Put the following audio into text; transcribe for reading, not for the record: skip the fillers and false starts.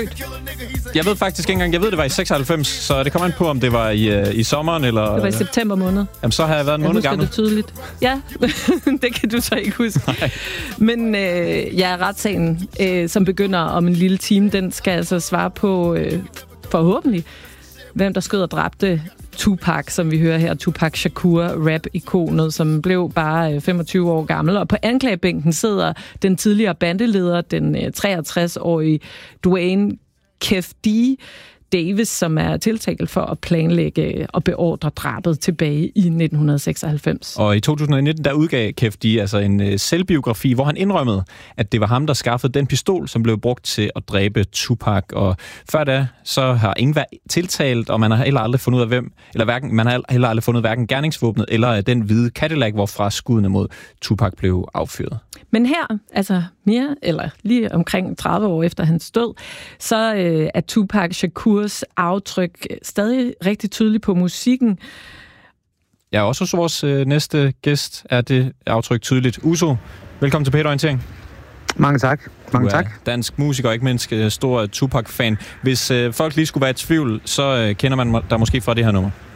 Jeg ved faktisk ikke engang, jeg ved, det var i 96, så det kommer an på, om det var i sommeren, eller... Det var i september måned. Jamen, så har jeg været en måned gammel. Det tydeligt. Ja, det kan du så ikke huske. Nej. Men retssagen, som begynder om en lille time, den skal altså svare på, forhåbentlig, hvem der skød og dræbte Tupac, som vi hører her, Tupac Shakur, rap-ikonet, som blev bare 25 år gammel. Og på anklagebænken sidder den tidligere bandeleder, den 63-årige Dwayne Kef D. Davis, som er tiltalt for at planlægge og beordre drabet tilbage i 1996. Og i 2019, der udgav Kef D altså en selvbiografi, hvor han indrømmede, at det var ham, der skaffede den pistol, som blev brugt til at dræbe Tupac. Og før da, så har ingen været tiltalt, og man har heller aldrig fundet ud af hvem, man har heller aldrig fundet hverken gerningsvåbnet eller den hvide Cadillac, hvorfra skuddene mod Tupac blev affyret. Men her, altså mere eller lige omkring 30 år efter hans død, så er Tupac Shakurs aftryk stadig rigtig tydeligt på musikken. Ja, også hos vores næste gæst er det aftryk tydeligt. Uso, velkommen til P1-orientering. Mange tak. Mange tak. Dansk musiker og ikke mindst stor Tupac-fan. Hvis folk lige skulle være i tvivl, så kender man dig måske fra det her nummer.